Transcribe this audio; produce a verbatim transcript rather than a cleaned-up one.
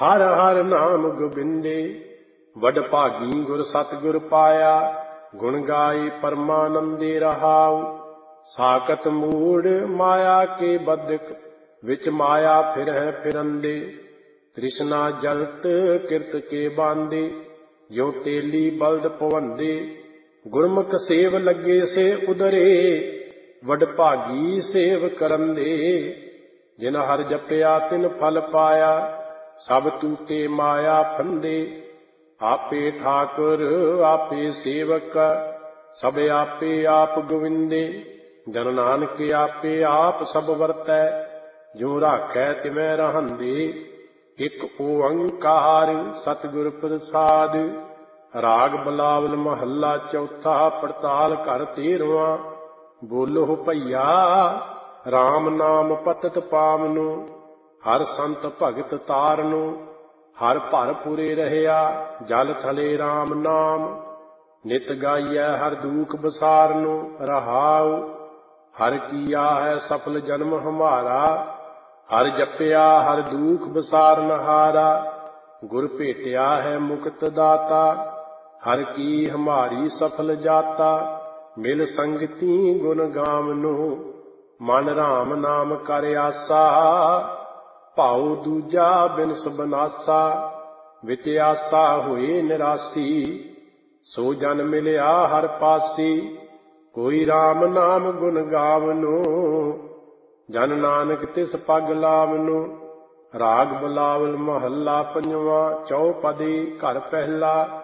ਹਰ ਹਰ ਨਾਮ ਗੋਬਿੰਦੇ, ਵਡ ਭਾਗੀ ਗੁਰ ਸਤਿਗੁਰ ਪਾਇਆ। ਗੁਣ ਗਾਏ ਪਰਮਾਨੰਦੇ ਰਹਾਉ, ਸਾਕਤ ਮੂੜ ਮਾਇਆ ਕੇ ਬਦਕ, ਵਿੱਚ ਮਾਇਆ ਫਿਰਹਿ ਫਿਰੰਦੇ। ਤ੍ਰਿਸ਼ਨਾ ਜਲਤ ਕਿਰਤ ਕੇ ਬਾਂਦੇ, ਜਿਉ ਤੇਲੀ ਬਲਦ ਪਵੰਦੇ। ਗੁਰਮੁਖ ਸੇਵ ਲੱਗੇ ਸੇ ਉਦਰੇ, ਵਡ ਭਾਗੀ ਸੇਵ ਕਰੰਦੇ। ਜਿਨ ਹਰਿ ਜਪਿਆ ਤਿਨ ਫਲ ਪਾਇਆ, ਸਭ ਤੂਤੇ ਮਾਇਆ ਫੰਦੇ। ਆਪੇ ਠਾਕੁਰ ਆਪੇ ਸੇਵਕ, ਸਭ ਆਪੇ ਆਪ ਗੋਵਿੰਦੇ। ਜਨ ਨਾਨਕ ਆਪੇ ਆਪ ਸਭ ਵਰਤੈ, ਜਿਉ ਰਾਖੈ ਤਿਵੈ ਰਹੰਦੇ। ਇਕ ਓੰਕਾਰ ਸਤਿਗੁਰ ਪ੍ਰਸਾਦਿ, ਰਾਗ ਬਿਲਾਵਲ ਮਹੱਲਾ ਚੌਥਾ। ਪੜਤਾਲ ਘਰ ਤੇਰਵਾਂ। ਬੋਲੋ ਭਈਆ RAM ਨਾਮ ਪਤਿਤ ਪਾਵਨੁ, ਹਰ ਸੰਤ ਭਗਤ ਤਾਰਨੁ। ਹਰ ਭਰ ਪੁਰੇ ਰਹਿਆ, ਜਲ ਥਲੇ RAM ਨਾਮ। ਨਿਤ ਗਾਈਐ ਹਰ ਦੂਖ ਬਸਾਰਨੁ, ਰਹਾਉ। ਹਰ ਕੀਆ ਹੈ ਸਫਲ ਜਨਮ ਹਮਾਰਾ, ਹਰ ਜਪਿਆ ਹਰ ਦੂਖ ਬਸਾਰਨ ਹਾਰਾ। ਗੁਰ ਭੇਟਿਆ ਹੈ ਮੁਕਤ ਦਾਤਾ, ਹਰ ਕੀ ਹਮਾਰੀ ਸਫਲ ਜਾਤਾ। ਮਿਲ ਸੰਗਤੀ ਗੁਣ ਗਾਵਨੁ, ਮਨ RAM ਨਾਮ ਕਰ ਆਸਾ। ਭਾਉ ਦੂਜਾ ਬਿਨਸ ਬਨਾਸਾ, ਵਿੱਚ ਆਸਾ ਹੋਏ ਨਿਰਾਸੀ। ਸੋ ਜਨ ਮਿਲਿਆ ਹਰ ਪਾਸੀ, ਕੋਈ RAM ਨਾਮ ਗੁਣ ਗਾਵਨੁ। ਜਨ ਨਾਨਕ ਤਿਸ ਪਗ ਲਾਵਨੁ। ਰਾਗ ਬਿਲਾਵਲ ਮਹੱਲਾ ਪੰਜਵਾਂ। ਚੌਪਦੀ ਘਰ ਪਹਿਲਾ।